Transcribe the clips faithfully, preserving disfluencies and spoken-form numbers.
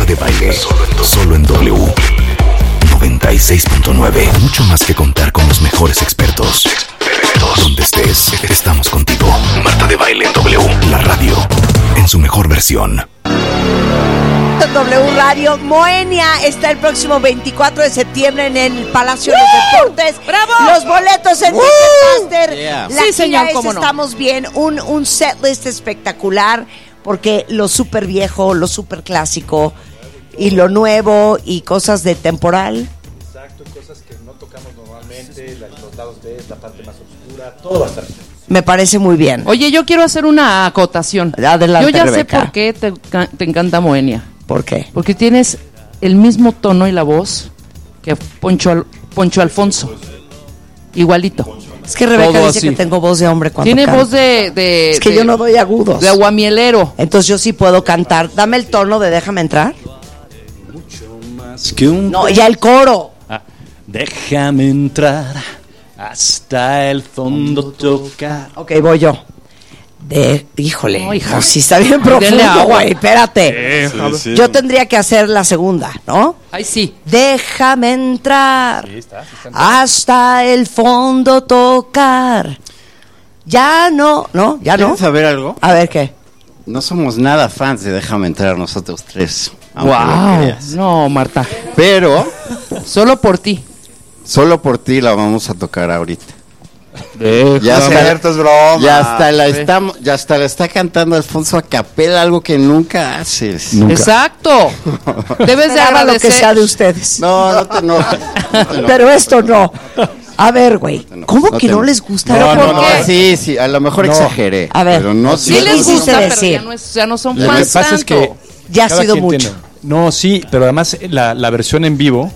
de Baile. Solo en W. noventa y seis punto nueve. Mucho más que contar con los mejores expertos. Expertos. Donde estés, estamos contigo. Marta de Baile en W. La radio en su mejor versión. W Radio. Moenia está el próximo veinticuatro de septiembre en el Palacio de los Deportes. ¡Bravo! Los boletos en Ticketmaster. Yeah. La Sí, señor, cómo no. Estamos bien. Un, un setlist espectacular porque lo súper viejo, lo súper clásico y lo nuevo y cosas de temporal. Exacto, cosas que no tocamos normalmente, la, los lados B, la parte más oscura, todo va a estar bien. Me parece muy bien. Oye, yo quiero hacer una acotación. Adelante, Yo ya Rebeca. sé por qué te, te encanta Moenia. ¿Por qué? Porque tienes el mismo tono y la voz que Poncho, Al- Poncho Alfonso. Igualito. Es que Rebeca Todo dice así. que tengo voz de hombre cuando Tiene canto. voz de, de... Es que de- yo no doy agudos. de aguamielero. Entonces yo sí puedo cantar. Dame el tono de Déjame entrar. Más que un... No, ya el coro. Ah, déjame entrar hasta el fondo tocar. Ok, voy yo. De, híjole, No, hija. no, sí está bien Denle profundo, agua. güey, espérate. Sí, sí. Yo tendría que hacer la segunda, ¿no? Ay, sí. Déjame entrar Sí, está, sí está. hasta el fondo tocar. Ya no, ¿no? ¿Ya no? ¿Quieres saber algo? A ver, ¿qué? No somos nada fans de Déjame entrar nosotros tres. aunque lo Wow. creas. No, Marta. Pero Solo por ti. solo por ti la vamos a tocar ahorita. Ya No, está, cierto, es broma. ya hasta la estamos, ya hasta la está cantando Alfonso a capela, algo que nunca haces. Exacto. Debes de Esperaba lo que agradecer. sea de ustedes. No, no te enojes. No te enojes. Pero esto no. A ver, güey, No, ¿cómo no que te- no les gusta? ¿Pero No, por no, qué? no, sí, sí, a lo mejor No. exageré. A ver, pero no Sí ¿qué les quisiste gusta, pero decir? ya no, es- ya no son Lo que fans pasa es que tanto. Ya ha cada sido quien mucho. tiene- No, sí, pero además la, la versión en vivo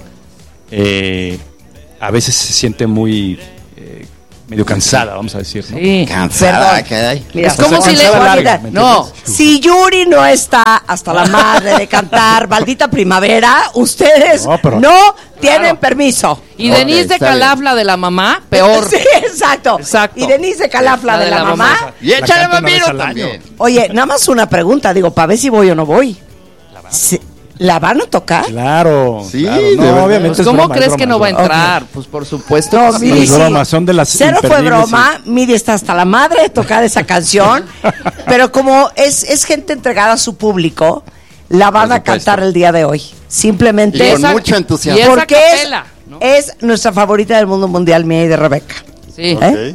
eh, a veces se siente muy eh, medio cansada, vamos a decir, ¿no? Sí. Cansada, Perdón. caray. Mira, Es como si le- cansada larga, vida. ¿me No. entiendes? Si Yuri no está hasta la madre de cantar Maldita Primavera, ustedes no, No, pero- tienen Claro. permiso. Y Ok, Denise de está Calafla de la mamá, peor. Sí, exacto. Exacto. Y Denise de Calafla La de la, mamá. Y La échale canta una vez vampiro al año. también. Oye, nada más una pregunta, digo, para ver si voy o no voy. Se- ¿La van a tocar? Claro, Sí, claro, de no, verdad. obviamente Pues, es ¿cómo broma, es crees broma, que no es va a broma. entrar? Pues por supuesto. No, que sí. Miri, Es sí. broma, son de las Cero fue imperdibles, broma, Miri está hasta la madre de tocar esa canción, pero como es, es gente entregada a su público, la van Por a supuesto. cantar el día de hoy. Simplemente Y con esa- mucho entusiasmo. y esa porque es, capela, ¿no? es nuestra favorita del mundo mundial, mía y de Rebeca. Sí. ¿Eh?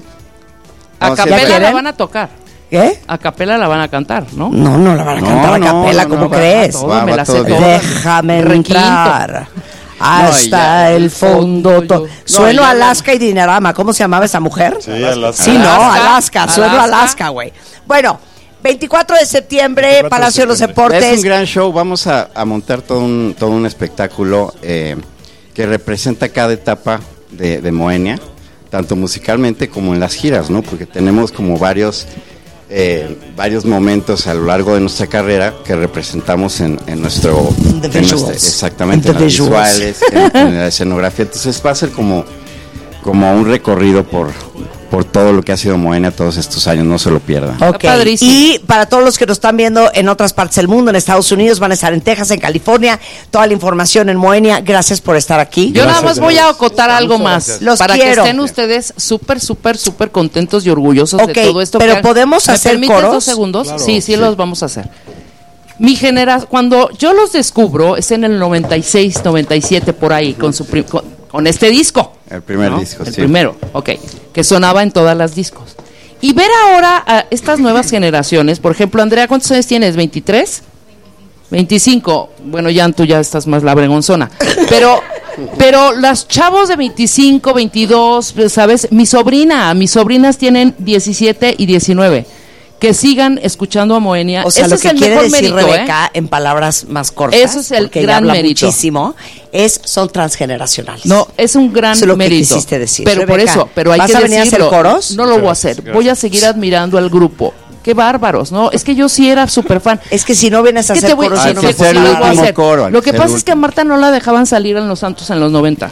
A No, sí, capela la ¿quieren? van a tocar. ¿Qué? A capela la van a cantar, ¿no? No, no la van a No, cantar a no, capela, no, ¿cómo no, va- crees? Todo, Va, me va la sé todo bien. toda. Déjame Requinto. entrar hasta ya. el fondo. to- No, Sueno ya, Alaska y Dinarama. ¿Cómo se llamaba esa mujer? Sí, Alaska. Sí, no, Alaska. Alaska. Sueno Alaska. Alaska, güey. Bueno, veinticuatro de septiembre, veinticuatro de Palacio de los septiembre. Es un Deportes. gran show, vamos a, a montar todo un, todo un espectáculo eh, que representa cada etapa de, de Moenia, tanto musicalmente como en las giras, ¿no? Porque tenemos como varios, eh, varios momentos a lo largo de nuestra carrera que representamos en, en nuestro... The en nuestra- visuals. exactamente, The en las visuals. visuales, en, en la escenografía. Entonces va a ser como, como un recorrido por, por todo lo que ha sido Moenia todos estos años, no se lo pierdan. Ok. Está padrísimo. Y para todos los que nos están viendo en otras partes del mundo, en Estados Unidos, van a estar en Texas, en California, toda la información en Moenia. Gracias por estar aquí. Yo nada Gracias, más voy a Denise. acotar algo Muchas más. gracias. Los para quiero. que estén ustedes súper, súper, súper contentos y orgullosos Ok, de todo esto. pero que- ¿podemos ¿Me hacer permites coros? dos segundos? Claro, sí, sí, sí. los vamos a hacer. Mi generación, cuando yo los descubro, es en el noventa y seis, noventa y siete, por ahí, con, su pri- con, con este disco. El primer ¿no? disco, El sí. primero, ok, que sonaba en todas las discos. Y ver ahora a estas nuevas generaciones, por ejemplo, Andrea, ¿cuántos años tienes? ¿veintitrés? veinticinco. Bueno, ya tú ya estás más labregonzona. Pero, pero los chavos de veinticinco, veintidós, ¿sabes? Mi sobrina, mis sobrinas tienen diecisiete y diecinueve. Que sigan escuchando a Moenia. O sea, Ese lo es que el quiere mejor decir mérito, ¿eh? Rebeca, en palabras más cortas, Eso es el porque ella gran habla mérito. muchísimo, es son transgeneracionales. No, es un gran Eso es lo que mérito. quisiste decir. Pero por Rebeca, eso, pero hay ¿vas que a venir a hacer decirlo. coros? No lo voy a hacer. Voy a seguir admirando al grupo. Qué bárbaros, ¿no? Es que yo sí era súper fan. Es que si no vienes a ¿Qué hacer te voy coros, a yo decir? no me Hay que ser puedo el Sí, lo voy a último hacer. coro, hay Lo que que ser pasa el es que a Marta no la dejaban salir en los Santos en los noventa.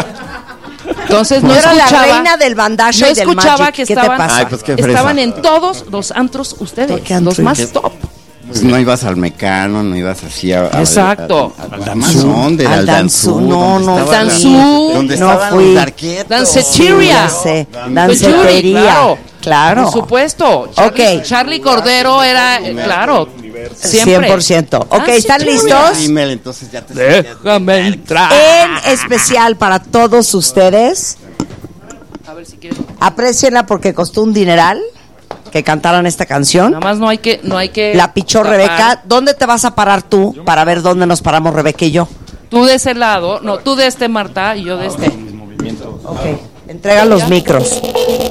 Entonces no Yo era la escuchaba. reina del bandasha no y del escuchaba Magic. que ¿Qué te estaban, pasa? Ay, pues qué fresa. estaban en todos los antros ustedes, ¿Qué antro? los más ¿Qué? top. Pues no ibas al Mecano, no ibas así a... a- Exacto. a- a- Al a- Danzú. ¿dónde? Al Al Danzú, Danzú. no, ¿dónde no, estaba la- Danzú. ¿Dónde No estaban fui. los darquietos? Danceteria. Sí, ya sé. Con Dancetería. Yuri, claro. Claro. Por supuesto. Charlie, Ok. Charlie Cordero era, eh, claro, siempre. cien por ciento. Ok, ¿están Danceteria. listos? Rímel, entonces ya te... Déjame entrar. En especial para todos ustedes. A ver si quieres. Aprecienla porque costó un dineral que cantaran esta canción. Nada más no hay que, no hay que. La pichó tapar. Rebeca. ¿Dónde te vas a parar tú para ver dónde nos paramos Rebeca y yo? Tú de ese lado, no, tú de este, Marta, y yo de este. Ok, entrega los micros.